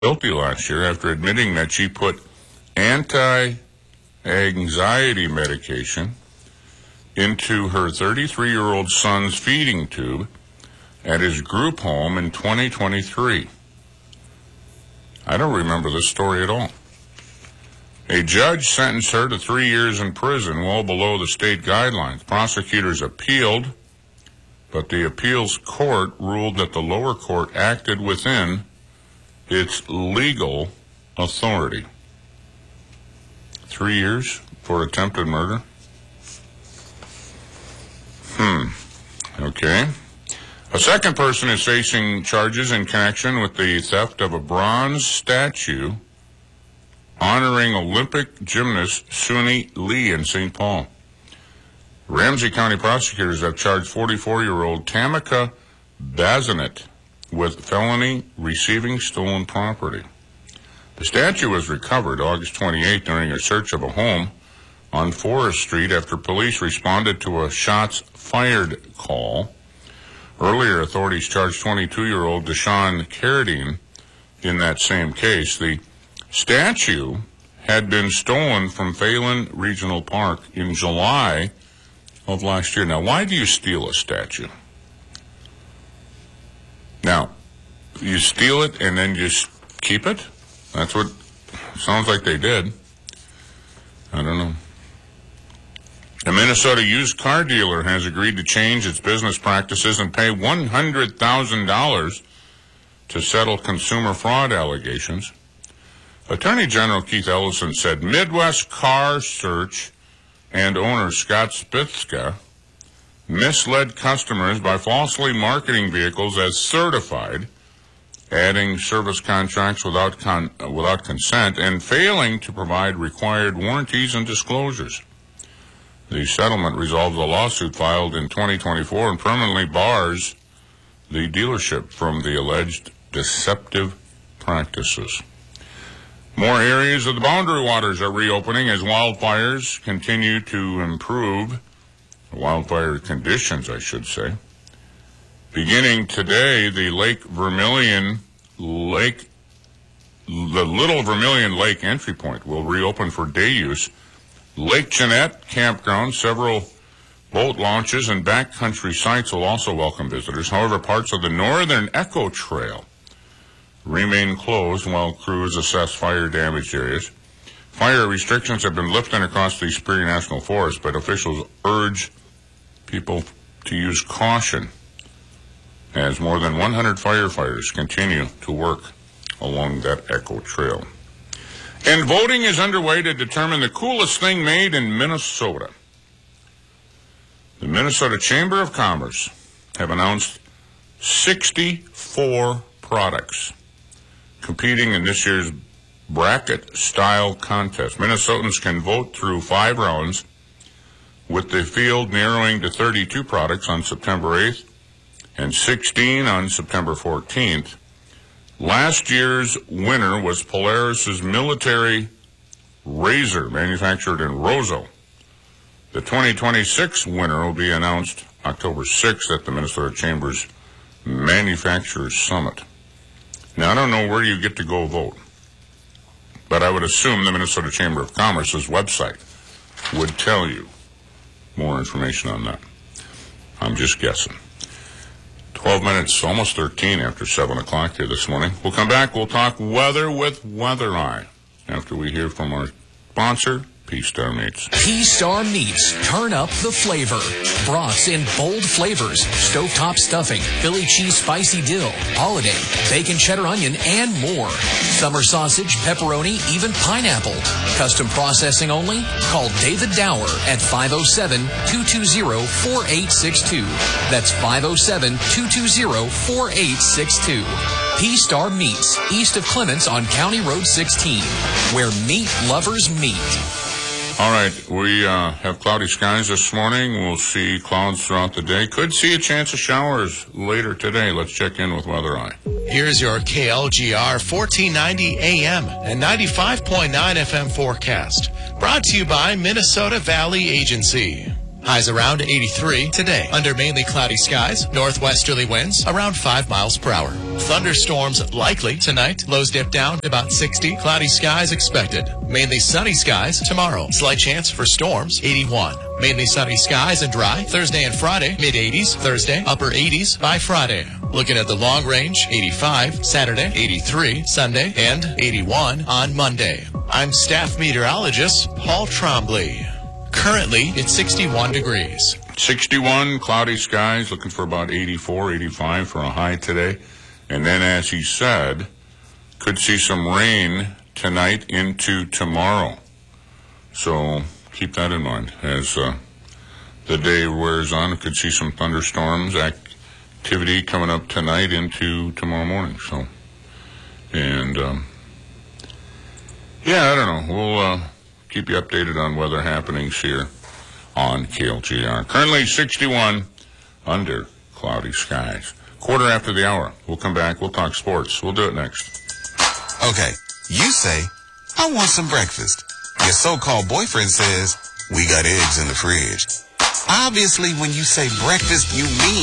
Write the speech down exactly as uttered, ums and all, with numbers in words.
guilty last year after admitting that she put anti-anxiety medication into her thirty-three-year-old son's feeding tube at his group home in twenty twenty-three. I don't remember this story at all. A judge sentenced her to three years in prison, well below the state guidelines. Prosecutors appealed, but the appeals court ruled that the lower court acted within its legal authority. Three years for attempted murder? Hmm. Okay. A second person is facing charges in connection with the theft of a bronze statue honoring Olympic gymnast Suni Lee in Saint Paul. Ramsey County prosecutors have charged forty-four-year-old Tamika Bazinet with felony receiving stolen property. The statue was recovered August twenty-eighth during a search of a home on Forest Street after police responded to a shots fired call. Earlier, authorities charged twenty-two-year-old Deshaun Carradine in that same case. The statue had been stolen from Phelan Regional Park in July of last year. Now, why do you steal a statue? Now, you steal it and then just keep it? That's what sounds like they did. I don't know. A Minnesota used car dealer has agreed to change its business practices and pay one hundred thousand dollars to settle consumer fraud allegations. Attorney General Keith Ellison said Midwest Car Search and owner Scott Spitzka misled customers by falsely marketing vehicles as certified, adding service contracts without con- without consent, and failing to provide required warranties and disclosures. The settlement resolves a lawsuit filed in twenty twenty-four and permanently bars the dealership from the alleged deceptive practices. More areas of the Boundary Waters are reopening as wildfires continue to improve. Wildfire conditions, I should say. Beginning today, the Lake Vermilion Lake, the Little Vermilion Lake entry point will reopen for day use. Lake Jeanette Campground, several boat launches and backcountry sites will also welcome visitors. However, parts of the Northern Echo Trail remain closed while crews assess fire-damaged areas. Fire restrictions have been lifted across the Superior National Forest, but officials urge people to use caution as more than one hundred firefighters continue to work along that Echo Trail. And voting is underway to determine the coolest thing made in Minnesota. The Minnesota Chamber of Commerce have announced sixty-four products competing in this year's bracket-style contest. Minnesotans can vote through five rounds, with the field narrowing to thirty-two products on September eighth and sixteen on September fourteenth. Last year's winner was Polaris's military razor, manufactured in Roseau. The twenty twenty-six winner will be announced October sixth at the Minnesota Chamber's Manufacturers Summit. Now, I don't know where you get to go vote, but I would assume the Minnesota Chamber of Commerce's website would tell you more information on that. I'm just guessing. twelve minutes, almost thirteen after seven o'clock here this morning. We'll come back. We'll talk weather with Weather Eye after we hear from our sponsor, P-Star Meats. P-Star Meats. Turn up the flavor. Brats in bold flavors. Stovetop stuffing, Philly cheese spicy dill, holiday, bacon cheddar onion, and more. Summer sausage, pepperoni, even pineapple. Custom processing only? Call David Dower at five oh seven, two two zero, four eight six two. That's five oh seven, two two zero, four eight six two. P-Star Meats, east of Clements on County Road sixteen, where meat lovers meet. All right, we uh, have cloudy skies this morning. We'll see clouds throughout the day. Could see a chance of showers later today. Let's check in with Weather Eye. Here's your K L G R fourteen ninety A M and ninety-five point nine F M forecast. Brought to you by Minnesota Valley Agency. Highs around eighty-three today. Under mainly cloudy skies, northwesterly winds around five miles per hour. Thunderstorms likely tonight. Lows dip down to about sixty. Cloudy skies expected. Mainly sunny skies tomorrow. Slight chance for storms, eighty-one. Mainly sunny skies and dry. Thursday and Friday, mid eighties. Thursday, upper eighties by Friday. Looking at the long range, eighty-five. Saturday, eighty-three. Sunday, and eighty-one on Monday. I'm staff meteorologist Paul Trombley. Currently, it's sixty-one degrees. sixty-one, cloudy skies, looking for about eighty-four, eighty-five for a high today. And then, as he said, could see some rain tonight into tomorrow. So keep that in mind as uh, the day wears on. Could see some thunderstorms activity coming up tonight into tomorrow morning. So, and um, yeah, I don't know. We'll uh, keep you updated on weather happenings here on K L G R. Currently sixty-one under cloudy skies. Quarter after the hour. We'll come back. We'll talk sports. We'll do it next. Okay, you say, I want some breakfast. Your so-called boyfriend says, we got eggs in the fridge. Obviously, when you say breakfast, you mean